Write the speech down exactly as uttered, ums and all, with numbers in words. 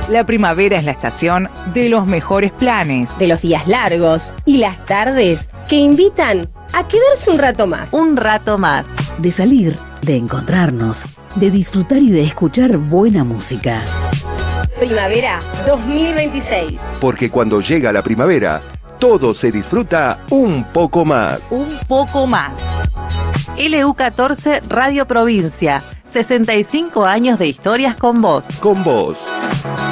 La primavera es la estación de los mejores planes, de los días largos y las tardes que invitan a quedarse un rato más. Un rato más. De salir, de encontrarnos, de disfrutar y de escuchar buena música. Primavera dos mil veintiséis. Porque cuando llega la primavera, todo se disfruta un poco más. un poco más. L U catorce Radio Provincia. sesenta y cinco años de historias con vos. Con vos.